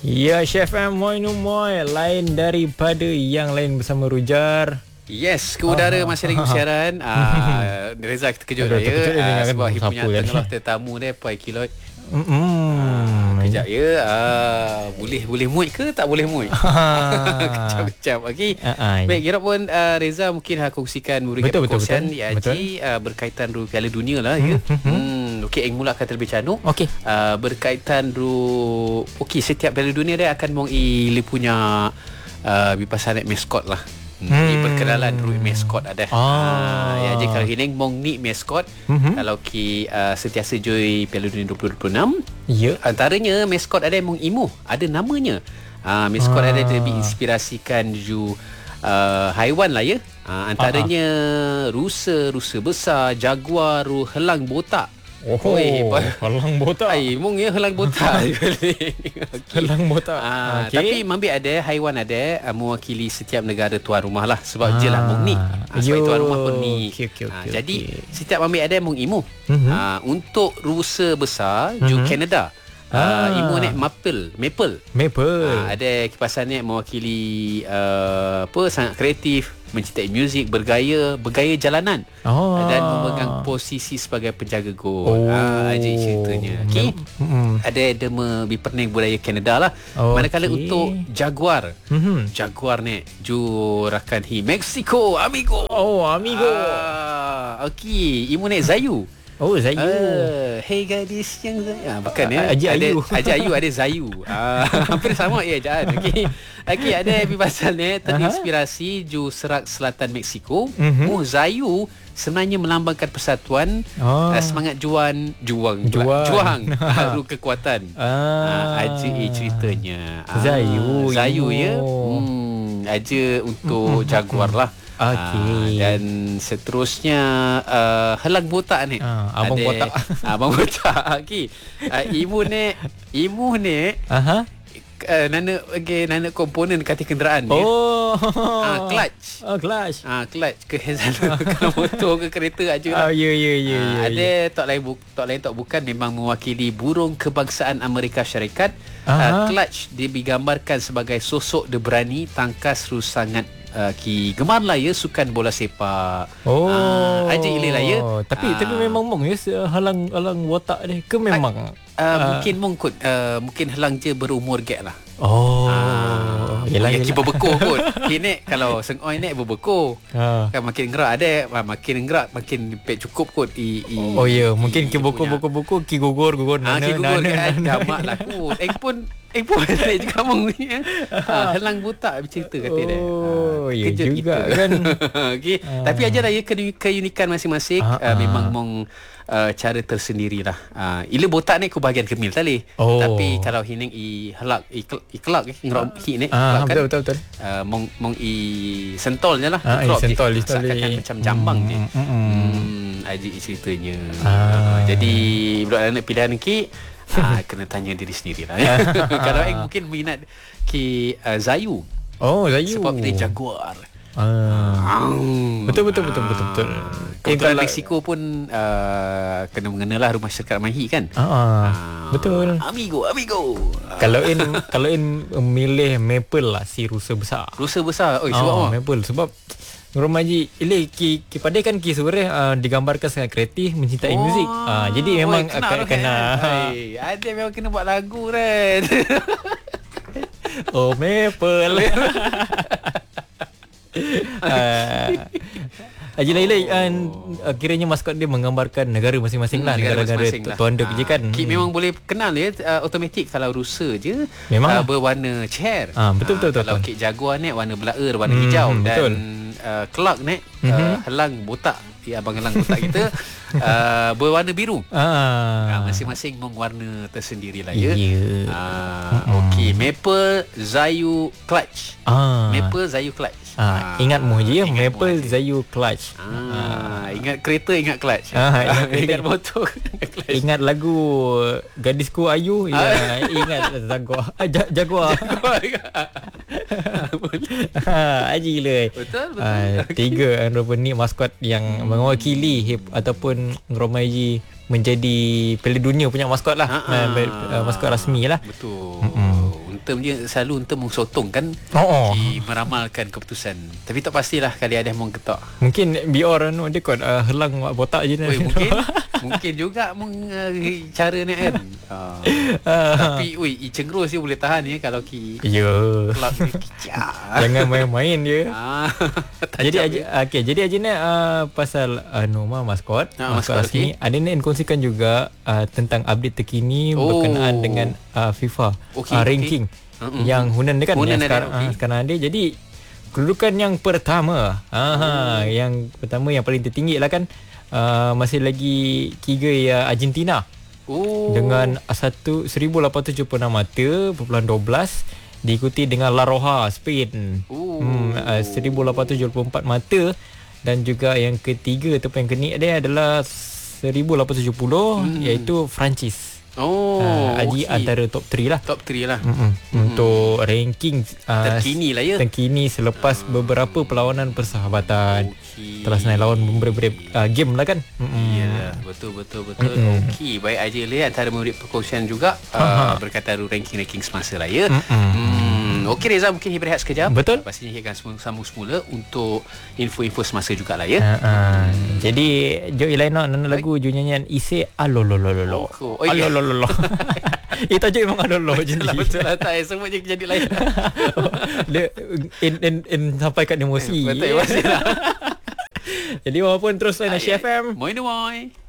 Ya, Chef M, moi numoy. Lain daripada yang lain bersama Rujar. Yes, ke udara masih lagi bersiaran. Reza terkejut lah ya. Sebab dia punya tengah tetamu dia Pai Kiloid. Kejap ya. Boleh muit ke tak boleh muit? Kejap. Okey. Baik, kira pun Reza mungkin kongsikan perkongsian di Haji berkaitan dengan Piala Dunia lah ya. Okey, yang mulakan terlebih canuk. Okey. Berkaitan okey, setiap Piala Dunia dia akan mengili punya bipasan maskot lah. Perkenalan Rui maskot ada. Ya, jadi kalau ini mong ni maskot, kalau ki sentiasa joy Piala Dunia 2026. Ya. Antaranya maskot ada mong Imo, ada namanya. Maskot ada lebih inspirasikan ju haiwan lah ya. Antaranya rusa besar, jaguar, helang botak. Helang botak. Mung ya helang botak. Helang botak. Tapi mambil ada haiwan ada mewakili setiap negara tuan rumah lah. Sebab je lah mung ni. Sebab tuan rumah pun ni. Jadi setiap mambil ada mung Imo. Untuk rusa besar ju Canada. Imo ni maple. Ada kipasan ni mewakili sangat kreatif, menciptai muzik, bergaya jalanan dan memegang posisi sebagai penjaga gol. Aje ceritanya. Okey. Ada berperning budaya Canada lah. Manakala untuk jaguar. Jaguar ni ju rakan Mexico, amigo. Okey, Imo ni Zayu. Zayu. Hey gadis yang Zayu. Bukan ya. Haji Ayu ada Zayu. Hampir sama ya ejaan. Okey, ada pasal ni terinspirasi ju serak selatan Mexico. Zayu sebenarnya melambangkan persatuan, semangat juang kekuatan. Aja ceritanya. Zayu ya. Aja untuk jaguar lah. Dan seterusnya helang botak ni. Abang botak. Abang botak. Okey. Imu ni nana komponen kati kenderaan ni. Clutch. Clutch ke kalau motor ke kereta aja lah. Ada tak lain bukan memang mewakili burung kebangsaan Amerika Syarikat. Clutch dia digambarkan sebagai sosok dia berani, tangkas, sangat gemar lah ya sukan bola sepak. Aja ile lah ya. Tapi memang mong ya halang watak dia ke memang mungkin helang je berumur gap lah. Yelah. Berbeko kot. Kini kalau sengoi ni berbeko. Kan makin gerak ada, makin gerak makin pek cukup kot. Mungkin ki boko ki gugur nana. Ki gugur kan damak lah kot. Pun ada juga mong ni. Helang botak bercerita kata dia. Ya juga gitu. Kan. Okey. Tapi ajalah ya keunikan masing-masing. Memang mong cara tersendirilah. Ila botak ni bahagian kemil tali. Tapi kalau hining kelak ngerok hi ni betul. mong sentolnya lah. Sentol seakan macam jambang je. Aji ceritanya. Jadi budak anak pilihan ki kena tanya diri sendirilah. Kalau mungkin minat ki Zayu. Zayu. Sebab dia jaguar. Betul. Kebetulan Mexico pun kena mengenalah rumah syarikat Mahi kan. Betul. Amigo. Kalau milih maple lah si rusa besar. Sebab apa? Maple sebab Romaji ile ki pada kan ki sore digambarkan sangat kreatif, mencintai muzik. Jadi memang kena ada memang kena buat lagu kan. Maple. Ajilai kiranya maskot dia menggambarkan negara masing-masing lah, negara-negara tuan duk je kan. Memang boleh kenal ya automatik. Kalau rusa je memang berwarna chair. Betul. Kalau kek jaguar ni warna belaer, warna hijau. Dan kelak ni helang botak, abang helang botak kita berwarna biru. Masing-masing warna tersendiri lah ya. Okey, Maple, Zayu, Clutch. Maple, Zayu, Clutch. Ingat mu je Maple, Zayu, Clutch. Ingat kereta, ingat clutch. Ingat motor, ingat clutch. Ingat lagu Gadisku Ayu. Ingat Jaguar. Haji gila. Betul. 3 ni maskot yang mewakili ataupun Romaji menjadi Piala Dunia punya maskot lah. Maskot rasmi lah. Betul. Untuk dia selalu untuk mengsotong kan. Meramalkan keputusan. Tapi tak pastilah kali ada yang mengketak. Mungkin biar dia kot helang botak je ni. Mungkin juga cara ni kan. Tapi cengerus dia boleh tahan ya kalau kelak ni kicap. Jangan main-main dia. Jadi Haji nak pasal Noma maskot asli ada nak kongsikan juga tentang update terkini berkenaan dengan FIFA ranking yang Hunan dia kan sekarang ada. Jadi kedudukan yang pertama yang paling tertinggi lah kan masih lagi Kiga Argentina dengan 1876 mata /12, diikuti dengan La Roja Spain 1874 mata, dan juga yang ketiga ataupun yang kenik dia adalah 1870 iaitu Perancis. Haji antara top 3 lah. Untuk ranking terkini lah ya. Terkini selepas beberapa perlawanan persahabatan. Telah senai lawan beberapa game lah kan. Ya, betul. Okey, baik Haji Ali antara memberi perkongsian juga berkaitan ranking semasa lah ya. Okey Reza, mungkin kita berehat sekejap. Betul. Pastinya kita akan sambung semula untuk info-info semasa jugalah ya. Jadi Joe Elena nana lagu nyanyian Ise Alololololo. Alolololo. Tajuk memang alolo je ni. Betul lah tak semua je jadi lain. Dia in sampaikan emosi. Betul lah. Jadi walaupun terus lain Asia FM. Moi.